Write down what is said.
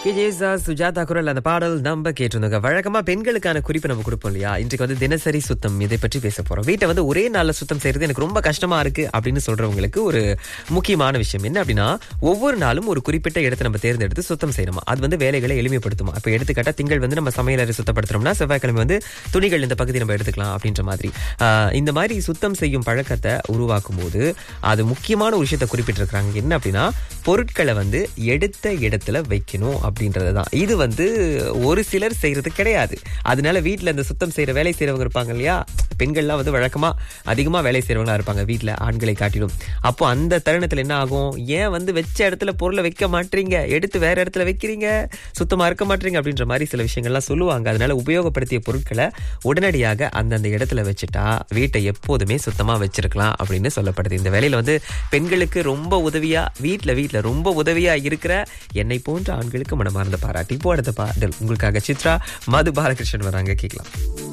கேஜேசா சுஜாதா குரல் அந்த பாடல் நம்ம கேட்டிருந்தோங்க. வழக்கமா பெண்களுக்கான குறிப்பு நம்ம கொடுப்போம் இல்லையா? இன்றைக்கு வந்து தினசரி சுத்தம் இதை பற்றி பேச போறோம். வீட்டை வந்து ஒரே நாள்ல சுத்தம் செய்யறது எனக்கு ரொம்ப கஷ்டமா இருக்கு அப்படின்னு சொல்றவங்களுக்கு ஒரு முக்கியமான விஷயம் என்ன அப்படின்னா, ஒவ்வொரு நாளும் ஒரு குறிப்பிட்ட இடத்தை நம்ம தேர்ந்தெடுத்து சுத்தம் செய்யணுமா. அது வந்து வேலைகளை எளிமைப்படுத்துமா. இப்ப எடுத்துக்காட்டா திங்கள் வந்து நம்ம சமையலறை சுத்தப்படுத்துறோம்னா, செவ்வாய்க்கிழமை வந்து துணிகள் இந்த பகுதி நம்ம எடுத்துக்கலாம் அப்படின்ற மாதிரி. இந்த மாதிரி சுத்தம் செய்யும் பழக்கத்தை உருவாக்கும் போது அது முக்கியமான ஒரு விஷயத்தை குறிப்பிட்டிருக்கிறாங்க. என்ன அப்படின்னா, பொருட்களை வந்து எடுத்த இடத்துல வைக்கணும் அப்படின்றதுதான். இது வந்து ஒரு சிலர் செய்யறது கிடையாது. அதனால வீட்டுல இந்த சுத்தம் செய்யற வேலை செய்யறவங்க இருப்பாங்க இல்லையா, பெண்கள்லாம் வந்து வழக்கமா அதிகமா வேலை செய்யறவங்களா இருப்பாங்க வீட்டுல ஆண்களை காட்டிலும். அப்போ அந்த தருணத்துல என்ன ஆகும், ஏன் வந்து வச்ச இடத்துல பொருளை வைக்க மாட்டீங்க, எடுத்து வேற இடத்துல வைக்கிறீங்க, சுத்தமா இருக்க மாட்டீங்க அப்படின்ற மாதிரி சில விஷயங்கள்லாம் சொல்லுவாங்க. அதனால உபயோகப்படுத்திய பொருட்களை உடனடியாக அந்தந்த இடத்துல வச்சுட்டா வீட்டை எப்போதுமே சுத்தமா வச்சிருக்கலாம் அப்படின்னு சொல்லப்படுது. இந்த வேலையில வந்து பெண்களுக்கு ரொம்ப உதவியா வீட்டுல ரொம்ப உதவியா இருக்கிற என்னை போன்ற ஆண்களுக்கு மனமார்ந்த பாராட்டி. இப்போ அடுத்த பாடல் உங்களுக்காக சித்ரா, மது பாலகிருஷ்ணன் வராங்க, கேட்கலாம்.